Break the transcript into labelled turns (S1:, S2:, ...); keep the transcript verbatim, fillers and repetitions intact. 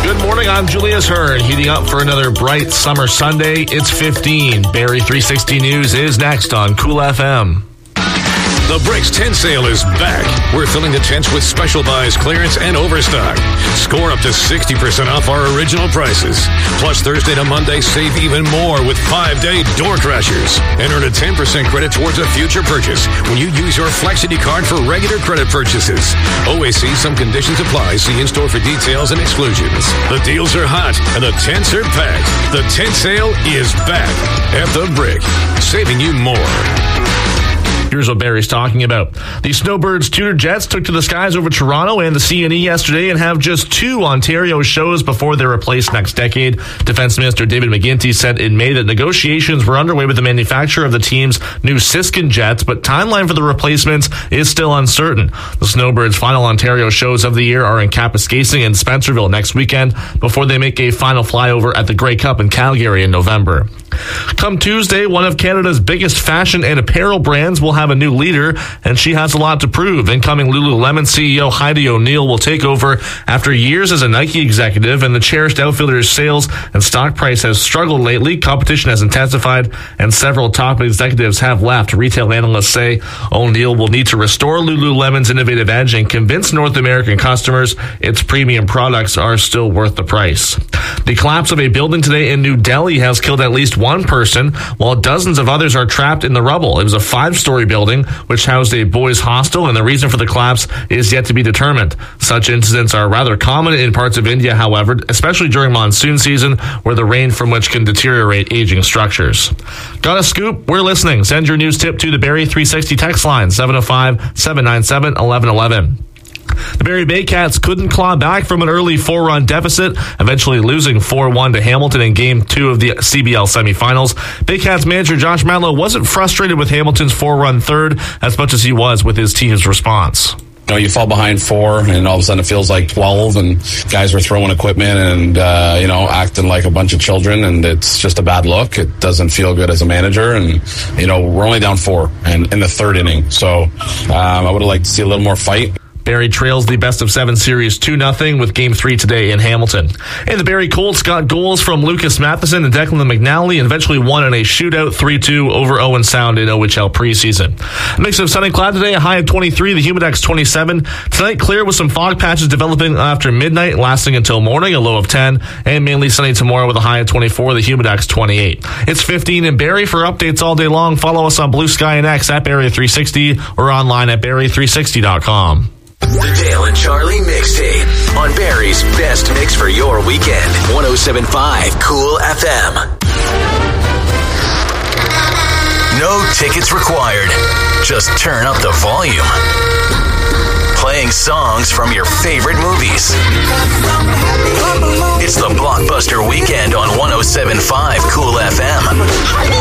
S1: Good morning, I'm Julius Hearn, heating up for another bright summer Sunday. It's fifteen. Barrie three sixty News is next on Cool F M.
S2: The Bricks tent sale is back. We're filling the tents with special buys, clearance, and overstock. Score up to sixty percent off our original prices. Plus, Thursday to Monday, save even more with five-day door crashers. And earn a ten percent credit towards a future purchase when you use your Flexity card for regular credit purchases. Always see some conditions apply. See in-store for details and exclusions. The deals are hot, and the tents are packed. The tent sale is back at The Brick, saving you more.
S1: Here's what Barrie's talking about. The Snowbirds Tudor Jets took to the skies over Toronto and the C N E yesterday and have just two Ontario shows before they're replaced next decade. Defense Minister David McGuinty said in May that negotiations were underway with the manufacturer of the team's new Siskin jets, but timeline for the replacements is still uncertain. The Snowbirds' final Ontario shows of the year are in Kapuskasing and Spencerville next weekend before they make a final flyover at the Grey Cup in Calgary in November. Come Tuesday, one of Canada's biggest fashion and apparel brands will have a new leader, and she has a lot to prove. Incoming Lululemon C E O Heidi O'Neill will take over after years as a Nike executive, and the cherished outfitter's sales and stock price has struggled lately. Competition has intensified, and several top executives have left. Retail analysts say O'Neill will need to restore Lululemon's innovative edge and convince North American customers its premium products are still worth the price. The collapse of a building today in New Delhi has killed at least one person, while dozens of others are trapped in the rubble. It was a five-story building which housed a boys' hostel, and the reason for the collapse is yet to be determined. Such incidents are rather common in parts of India, however, especially during monsoon season, where the rain from which can deteriorate aging structures. Got a scoop? We're listening. Send your news tip to the Barrie three sixty text line, seven oh five, seven nine seven, one one one one. The Barrie Baycats couldn't claw back from an early four-run deficit, eventually losing four one to Hamilton in Game two of the C B L semifinals. Baycats manager Josh Matlow wasn't frustrated with Hamilton's four-run third as much as he was with his team's response.
S3: You know, you fall behind four, and all of a sudden it feels like twelve, and guys are throwing equipment and, uh, you know, acting like a bunch of children, and it's just a bad look. It doesn't feel good as a manager, and, you know, we're only down four and in the third inning. So um, I would have liked to see a little more fight.
S1: Barrie trails the best of seven series two nothing with game three today in Hamilton. And the Barrie Colts got goals from Lucas Matheson and Declan McNally and eventually won in a shootout three two over Owen Sound in O H L preseason. A mix of sunny and cloud today, a high of twenty-three, the Humidex twenty-seven. Tonight clear with some fog patches developing after midnight, lasting until morning, a low of ten. And mainly sunny tomorrow with a high of twenty-four, the Humidex twenty-eight. It's fifteen in Barrie. For updates all day long, follow us on Blue Sky and X at Barrie three sixty or online at Barrie three sixty dot com.
S4: The Dale and Charlie Mixtape on Barrie's best mix for your weekend. one oh seven point five Cool F M. No tickets required. Just turn up the volume. Playing songs from your favorite movies. It's the Blockbuster Weekend on one oh seven point five Cool F M.